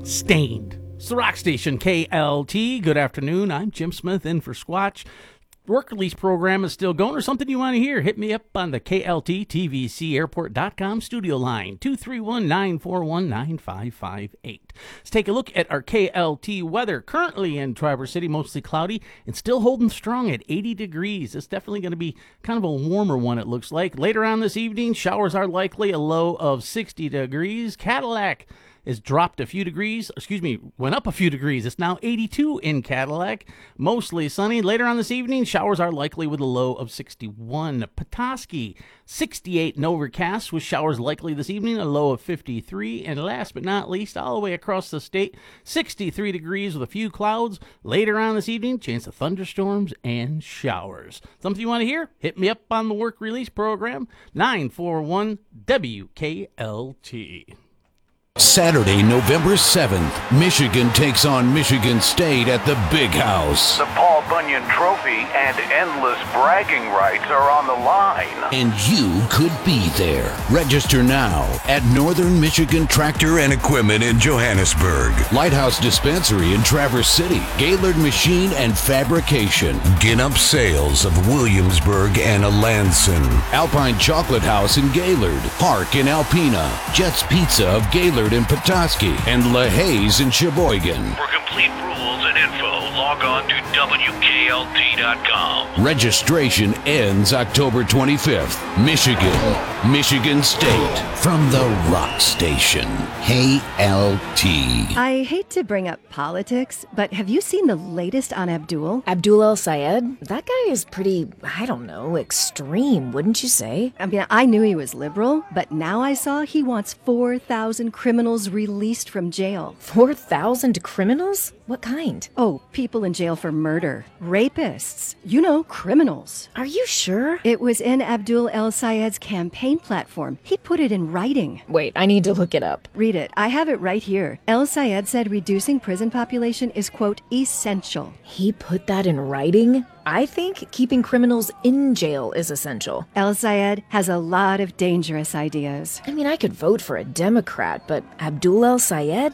Stained. It's the rock station KLT. Good afternoon. I'm Jim Smith in for Squatch. Work release program is still going, or something you want to hear, hit me up on the KLT TVC Airport.com studio line, 231-941-9558. Let's take a look at our KLT weather. Currently in Traverse City, mostly cloudy and still holding strong at 80 degrees. It's definitely going to be kind of a warmer one, it looks like. Later on this evening, showers are likely, a low of 60 degrees. Cadillac is dropped a few degrees, went up a few degrees. It's now 82 in Cadillac. Mostly sunny. Later on this evening, showers are likely with a low of 61. Petoskey, 68 and overcast with showers likely this evening, a low of 53. And last but not least, all the way across the state, 63 degrees with a few clouds. Later on this evening, chance of thunderstorms and showers. Something you want to hear? Hit me up on the work release program, 941 WKLT. Saturday, November 7th, Michigan takes on Michigan State at the Big House. The Paul Bunyan Trophy and endless bragging rights are on the line. And you could be there. Register now at Northern Michigan Tractor and Equipment in Johannesburg, Lighthouse Dispensary in Traverse City, Gaylord Machine and Fabrication, Ginup Sales of Williamsburg and Alanson, Alpine Chocolate House in Gaylord, Park in Alpena, Jets Pizza of Gaylord in Petoskey, and LaHaye's in Sheboygan. For complete rules and info, log on to WKLT.com. Registration ends October 25th. Michigan State. From the Rock Station, KLT. I hate to bring up politics, but have you seen the latest on Abdul? Abdul El-Sayed? That guy is pretty, extreme, wouldn't you say? I mean, I knew he was liberal, but now I saw he wants 4,000 criminals released from jail. 4,000 criminals? What kind? Oh, people in jail for murder. Rapists. You know, criminals. Are you sure? It was in Abdul El-Sayed's campaign platform. He put it in writing. Wait, I need to look it up. Read it. I have it right here. El-Sayed said reducing prison population is, quote, essential. He put that in writing? I think keeping criminals in jail is essential. El-Sayed has a lot of dangerous ideas. I mean, I could vote for a Democrat, but Abdul El-Sayed?